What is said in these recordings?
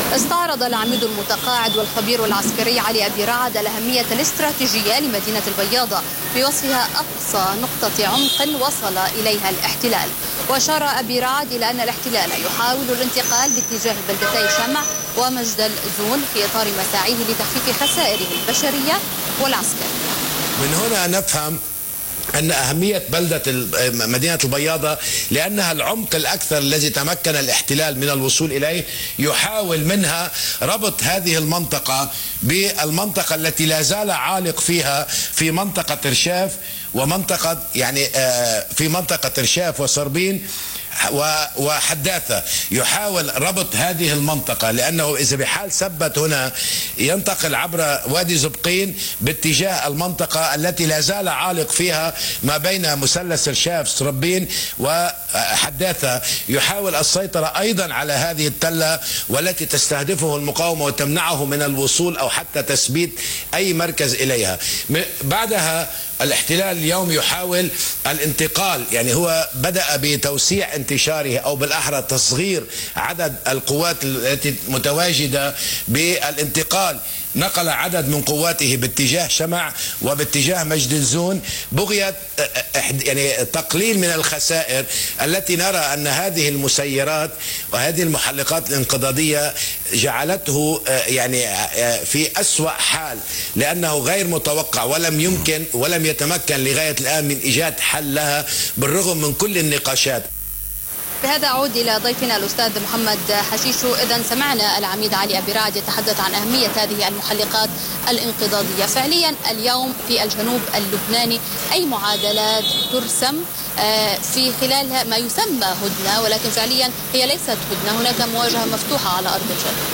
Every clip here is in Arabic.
استعرض العميد المتقاعد والخبير العسكري علي أبي رعد الأهمية الاستراتيجية لمدينة البياضة بوصفها أقصى نقطة عمق وصل إليها الاحتلال. وأشار أبي رعد إلى أن الاحتلال يحاول الانتقال باتجاه بلدتي شمع ومجدل زون في إطار مساعيه لتخفيف خسائره البشرية والعسكرية. من هنا نفهم أن أهمية مدينة البياضة لأنها العمق الأكثر الذي تمكن الاحتلال من الوصول إليه، يحاول منها ربط هذه المنطقة بالمنطقة التي لا زال عالق فيها في منطقة رشاف ومنطقة في منطقة رشاف وصربين وحداثة. يحاول ربط هذه المنطقة لأنه إذا بحال ثبت هنا ينتقل عبر وادي زبقين باتجاه المنطقة التي لا زال عالق فيها ما بين مثلث رشاف صربين وحداثة. يحاول السيطرة أيضا على هذه التلة والتي تستهدفه المقاومة وتمنعه من الوصول أو حتى تثبيت أي مركز إليها. بعدها الاحتلال اليوم يحاول الانتقال، هو بدأ بتوسيع انتشاره أو بالأحرى تصغير عدد القوات التي متواجدة بالانتقال. نقل عدد من قواته باتجاه شمع وباتجاه مجد الزون بغية تقليل من الخسائر التي نرى أن هذه المسيرات وهذه المحلقات الانقضاضية جعلته في أسوأ حال، لأنه غير متوقع ولم يتمكن لغاية الآن من إيجاد حل لها بالرغم من كل النقاشات. بهذا أعود إلى ضيفنا الأستاذ محمد حشيشو. إذا سمعنا العميد علي أبي رعد يتحدث عن أهمية هذه المحلقات الانقضاضية. فعليا اليوم في الجنوب اللبناني أي معادلات ترسم في خلالها ما يسمى هدنة، ولكن فعليا هي ليست هدنة، هناك مواجهة مفتوحة على أرض الجنوب.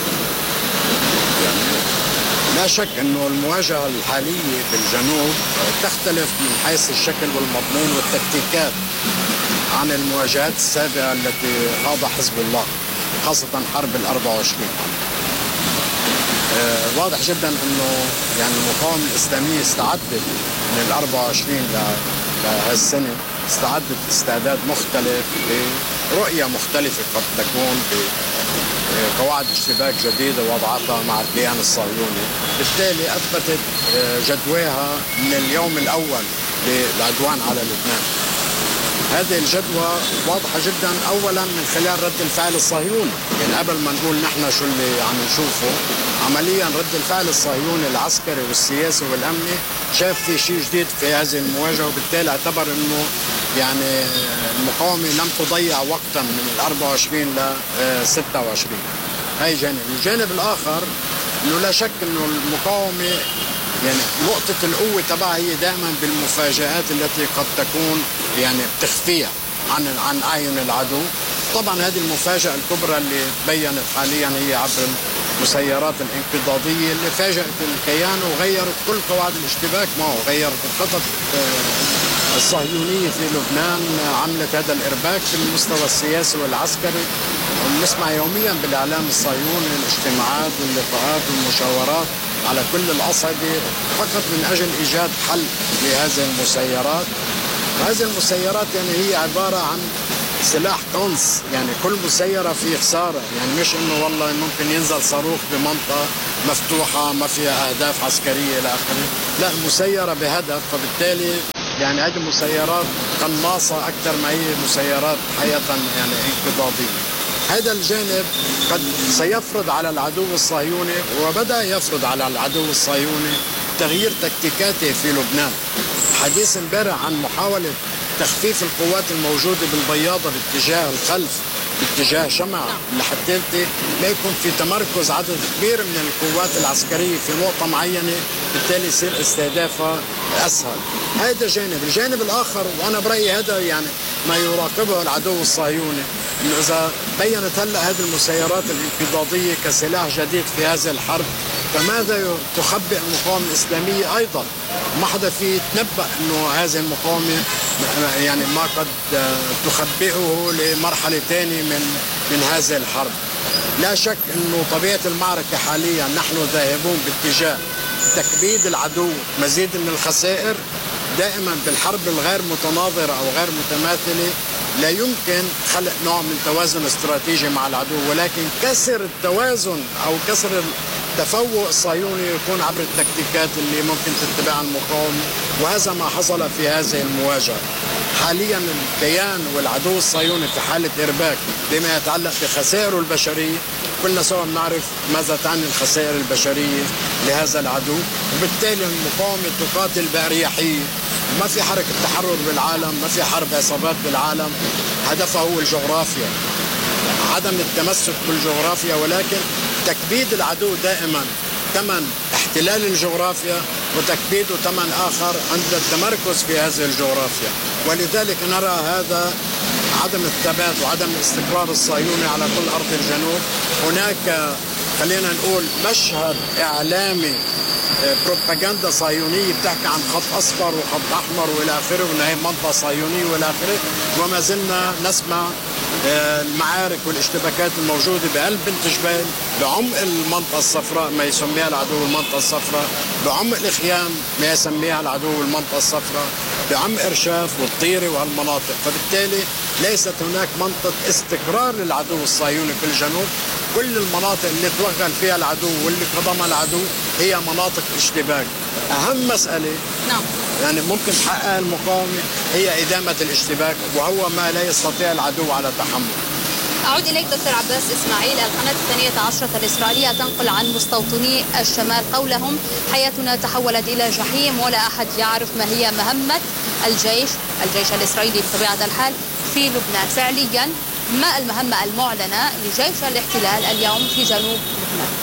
لا شك أنه المواجهة الحالية بالجنوب تختلف من حيث الشكل والمضمون والتكتيكات عن المواجهات السابقة التي خاض حزب الله، خاصة حرب ال24. واضح جدا أنه المقاومة الإسلامية استعدت من ال24 لهالسنة، استعدت استعداد مختلف برؤية مختلفة قد تكون بقواعد اشتباك جديدة وضعتها مع الكيان الصهيوني، بالتالي أثبتت جدواها من اليوم الأول للعدوان على لبنان. هذه الجدوى واضحة جدا أولا من خلال رد الفعل الصهيوني، قبل ما نقول نحن شو اللي عم نشوفه عمليا رد الفعل الصهيوني العسكري والسياسي والأمني شاف في شيء جديد في هذه المواجهة، وبالتالي اعتبر أنه المقاومة لم تضيع وقتا من ال24 ل 26. هاي جانب. الجانب الآخر أنه لا شك أنه المقاومة نقطة القوة تبعها هي دائما بالمفاجآت التي قد تكون بتخفيها عن أعين العدو. طبعا هذه المفاجأة الكبرى اللي تبينت حاليا هي عبر المسيرات الانقضاضية اللي فاجأت الكيان وغيرت كل قواعد الاشتباك معه، غيرت الخطط الصهيونية في لبنان، عملت هذا الإرباك في المستوى السياسي والعسكري. ونسمع يوميا بالإعلام الصهيوني الاجتماعات واللقاءات والمشاورات على كل الأصعدة فقط من أجل إيجاد حل لهذه المسيرات. وهذه المسيرات هي عبارة عن سلاح قنص، كل مسيرة فيه خسارة، مش إنه والله ممكن ينزل صاروخ بمنطقة مفتوحة ما فيها أهداف عسكرية إلى آخره، لا مسيرة بهدف. فبالتالي هذه مسيرات قناصة أكثر ما هي مسيرات حقيقة انقضاضية. هذا الجانب قد سيفرض على العدو الصهيوني وبدأ يفرض على العدو الصهيوني تغيير تكتيكاته في لبنان. حديث امبارح عن محاولة تخفيف القوات الموجودة بالبياضة باتجاه الخلف باتجاه شمع لحتى ما يكون في تمركز عدد كبير من القوات العسكرية في نقطة معينة، بالتالي يصير استهدافها أسهل. هذا جانب. الجانب الآخر وأنا برأيي هذا ما يراقبه العدو الصهيوني، إنه إذا بينت هلا هذه المسيرات الانقضاضية كسلاح جديد في هذه الحرب، فماذا تخبئ المقاومة الإسلامية أيضا؟ ما حدا فيه يتنبأ إنه هذه المقاومة ما قد تخبئه لمرحلة ثانية من هذه الحرب. لا شك إنه طبيعة المعركة حاليا نحن ذاهبون باتجاه تكبيد العدو، مزيد من الخسائر. دائما بالحرب الغير متناظرة أو غير متماثلة لا يمكن خلق نوع من توازن استراتيجي مع العدو، ولكن كسر التوازن أو كسر التفوق الصهيوني يكون عبر التكتيكات اللي ممكن تتبعها المقاومة، وهذا ما حصل في هذه المواجهة. حاليا الكيان والعدو الصهيوني في حالة إرباك بما يتعلق بخسائره البشرية. كلنا سوا بنعرف ماذا تعني الخسائر البشرية لهذا العدو، وبالتالي المقاومة تقاتل بأريحية. ما في حركة تحرر بالعالم، ما في حرب عصابات بالعالم، هدفها هو الجغرافيا، عدم التمسك بالجغرافيا، ولكن تكبيد العدو دائما ثمن احتلال الجغرافيا، وتكبيده ثمن آخر عند التمركز في هذه الجغرافيا. ولذلك نرى هذا عدم الثبات وعدم الاستقرار الصهيوني على كل أرض الجنوب. هناك خلينا نقول مشهد إعلامي بروباغندا صهيونية بتحكي عن خط أصفر وخط أحمر وإلى آخره، وإنها منطقة صهيونية وإلى آخره، وما زلنا نسمع المعارك والاشتباكات الموجودة بقلب بنت جبيل، بعمق المنطقة الصفراء ما يسميها العدو المنطقة الصفراء، بعمق الخيام ما يسميها العدو المنطقة الصفراء، بعمق إرشاف والطيرة وهالمناطق. فبالتالي ليست هناك منطقة استقرار للعدو الصهيوني في الجنوب. كل المناطق اللي توغل فيها العدو واللي قضمها العدو هي مناطق اشتباك. أهم مسألة يعني ممكن تحققها المقاومة هي إدامة الاشتباك، وهو ما لا يستطيع العدو على تحمله. أعود إليك دكتور عباس إسماعيل. القناة 12 الإسرائيلية تنقل عن مستوطني الشمال قولهم: حياتنا تحولت إلى جحيم ولا أحد يعرف ما هي مهمة الجيش الإسرائيلي بطبيعة الحال في لبنان. فعليا ما المهمة المعلنة لجيش الاحتلال اليوم في جنوب لبنان؟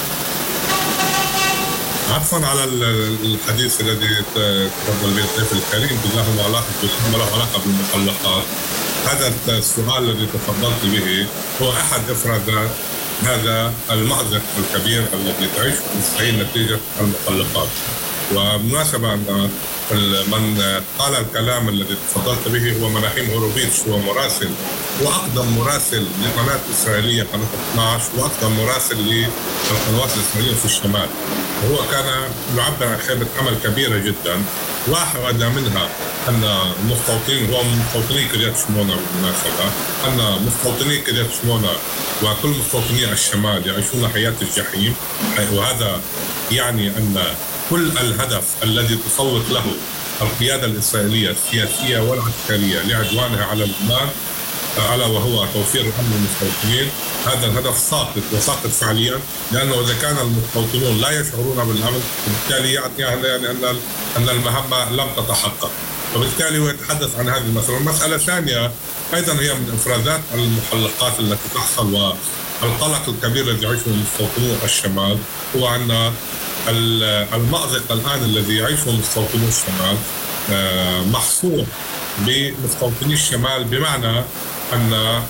عفوا على الحديث الذي تفضل به الضيف الكريم له علاقة بالمحلقات. هذا السؤال الذي تفضلت به هو أحد إفرازات هذا المأزق الكبير الذي تعيشه إسرائيل نتيجة المحلقات. وبمناسبة أن من قال الكلام الذي تفضلت به هو مناحيم هوروفيتش، هو مراسل وأقدم مراسل لقناة إسرائيلية قناة 12 وأقدم مراسل للقنوات الإسرائيلية في الشمال. وهو كان يعبر عن خيبة أمل كبيرة جدا، واحدة منها أن مستوطنين مستوطني كريات شمونة بالمناسبة أن مستوطني كريات شمونة وكل مستوطني الشمال يعيشون حياة الجحيم. وهذا يعني أن كل الهدف الذي تصوت له القيادة الإسرائيلية السياسية والعسكرية لعدوانها على لبنان ألا وهو توفير الأمن للمستوطنين، هذا الهدف ساقط وساقط فعليا، لأنه إذا كان المستوطنون لا يشعرون بالأمن بالتالي يعني أن المهمة لم تتحقق. وبالتالي هو يتحدث عن هذه المسألة. المسألة الثانية أيضا هي من إفرازات المحلقات التي تحصل والقلق الكبير الذي يعيشه مستوطنو الشمال هو أن المأزق الآن الذي يعيشه مستوطنو الشمال محصور بمستوطني الشمال، بمعنى أن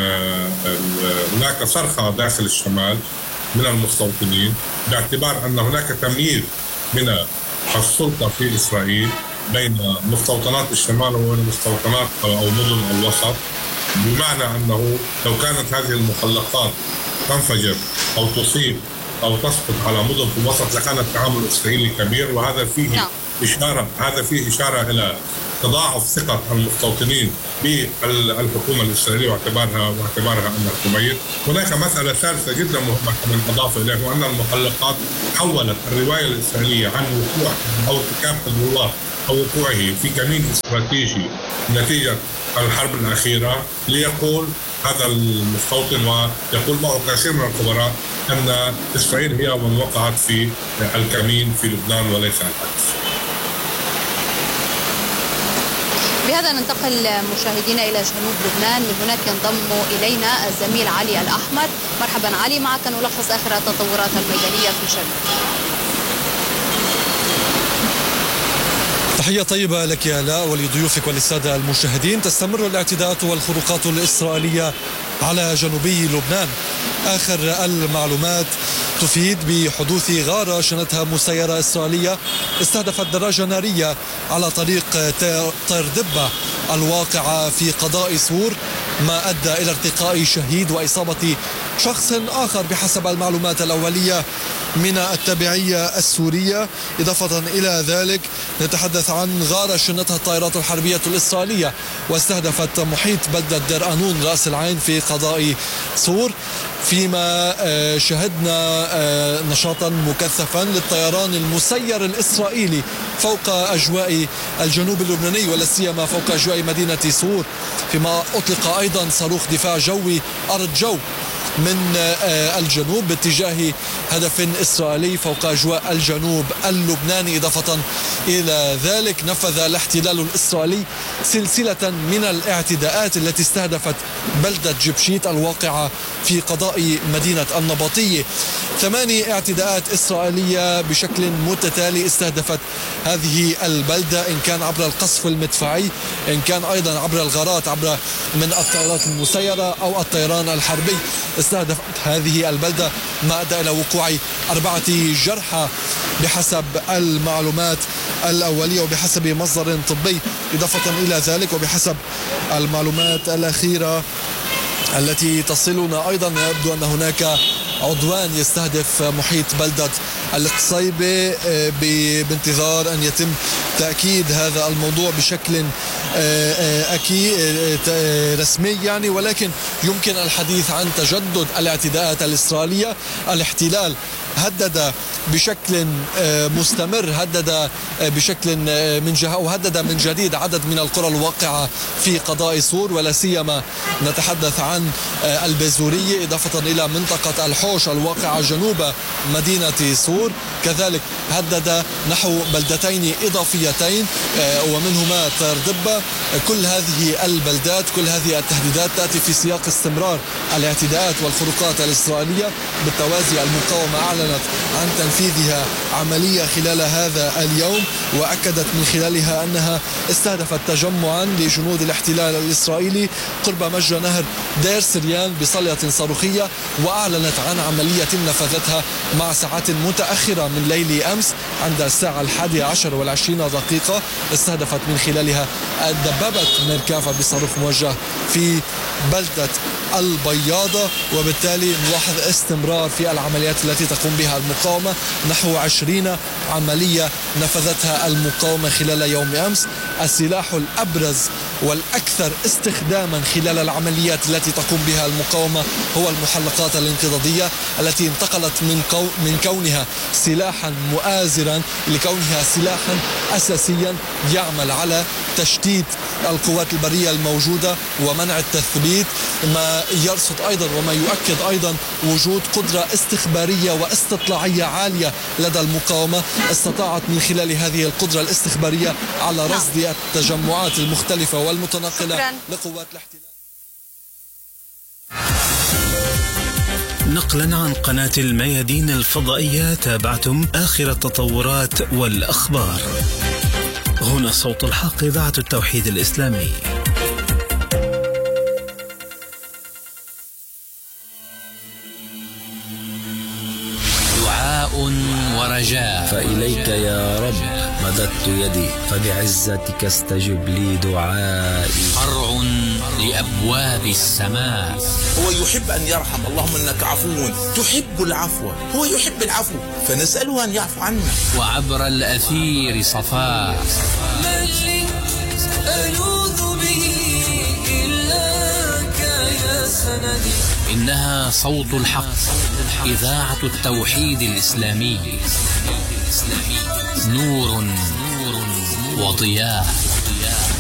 هناك صرخة داخل الشمال من المستوطنين باعتبار أن هناك تمييز من السلطة في إسرائيل بين مستوطنات الشمال وبين مستوطنات أو مدن الوسط، بمعنى أنه لو كانت هذه المحلقات تنفجر أو تصيب أو تسقط على مدن في الوسط لكان التعامل الإسرائيلي كبير. وهذا فيه إشارة إلى تضاعف ثقة المستوطنين بالحكومة الإسرائيلية واعتبارها أنها تميز. هناك مسألة ثالثة جدا مهمة من إضافة إليه، وأن المحلقات حولت الرواية الإسرائيلية عن وقوع أو ارتكاب الجوار أو وقوعه في كمين استراتيجي نتيجة الحرب الأخيرة ليقول هذا المستوطن ويقول معه كثير من الخبراء أن إسرائيل هي من وقعت في الكمين في لبنان وليس العكس. بهذا ننتقل مشاهدينا إلى جنوب لبنان. من هناك ينضم إلينا الزميل علي الأحمر. مرحبا علي، معك نلخص آخر التطورات الميدانية في الجنوب. تحية طيبة لك يا آلاء ولضيوفك وللسادة المشاهدين. تستمر الاعتداءات والخروقات الإسرائيلية على جنوبي لبنان. آخر المعلومات تفيد بحدوث غارة شنتها مسيرة إسرائيلية استهدفت دراجة نارية على طريق طير دبة الواقعة في قضاء سور، ما أدى إلى ارتقاء شهيد وإصابة شخص آخر بحسب المعلومات الأولية. من التبعية السورية. إضافة إلى ذلك نتحدث عن غارة شنتها الطائرات الحربية الإسرائيلية واستهدفت محيط بلدة دير قانون رأس العين في قضاء صور، فيما شهدنا نشاطا مكثفا للطيران المسير الإسرائيلي فوق أجواء الجنوب اللبناني ولا سيما فوق أجواء مدينة صور، فيما أطلق أيضا صاروخ دفاع جوي أرض جو من الجنوب باتجاه هدف إسرائيلي فوق أجواء الجنوب اللبناني. إضافة إلى ذلك نفذ الاحتلال الإسرائيلي سلسلة من الاعتداءات التي استهدفت بلدة جبشيت الواقعة في قضاء مدينة النبطية. 8 اعتداءات إسرائيلية بشكل متتالي استهدفت هذه البلدة، إن كان عبر القصف المدفعي، إن كان أيضا عبر الغارات عبر من الطائرات المسيرة أو الطيران الحربي. استهدفت هذه البلدة ما أدى إلى وقوع 4 جرحى بحسب المعلومات الأولية وبحسب مصدر طبي. إضافة إلى ذلك وبحسب المعلومات الأخيرة التي تصلنا أيضا يبدو أن هناك عدوان يستهدف محيط بلدة القصيبة بانتظار أن يتم تأكيد هذا الموضوع بشكل أكيد رسمي يعني، ولكن يمكن الحديث عن تجدد الاعتداءات الإسرائيلية. الاحتلال هدد بشكل مستمر، هدد بشكل من جهة وهدد من جديد عدد من القرى الواقعة في قضاء صور ولا سيما نتحدث عن البيزورية، إضافة إلى منطقة الحوش الواقعة جنوب مدينة صور. كذلك هدد نحو بلدتين إضافيتين ومنهما طير دبة. كل هذه البلدات كل هذه التهديدات تأتي في سياق استمرار الاعتداءات والخروقات الإسرائيلية. بالتوازي المقاومة أعلنت عن تنفيذها عملية خلال هذا اليوم، وأكدت من خلالها أنها استهدفت تجمعا لجنود الاحتلال الإسرائيلي قرب مجرى نهر دير سريان بصلية صاروخية، وأعلنت عن عملية نفذتها مع ساعات متأخرة من ليل أمس عند الساعة 11:20 استهدفت من خلالها دبابة ميركافا بصاروخ موجه في بلدة البياضة. وبالتالي نلاحظ استمرار في العمليات التي تقوم بها المقاومة، نحو 20 عملية نفذتها المقاومة خلال يوم أمس. السلاح الأبرز والأكثر استخداما خلال العمليات التي تقوم بها المقاومة هو المحلقات الانقضاضية التي انتقلت من كونها سلاحا مؤازرا لكونها سلاحا أساسيا يعمل على تشتيت القوات البرية الموجودة ومنع التثبيت، ما يرصد أيضا وما يؤكد أيضا وجود قدرة استخبارية واستطلاعية عالية لدى المقاومة استطاعت من خلال هذه القدرة الاستخبارية على رصد التجمعات المختلفة والمتنقلة لقوات الاحتلال. نقلا عن قناة الميادين الفضائية تابعتم آخر التطورات والأخبار. هنا صوت الحق إذاعة التوحيد الإسلامي. دعاء ورجاء، فإليك يا رب مددت يدي، فبعزتك استجب لي دعائي. قرع لأبواب السماء. هو يحب أن يرحم، اللهم إنك عفو تحب العفو، هو يحب العفو فنسأله أن يعفو عنا. وعبر الأثير صفاء، من ألوذ به إلاك يا سندي. إنها صوت الحق، إذاعة التوحيد الإسلامي، نور وضياء.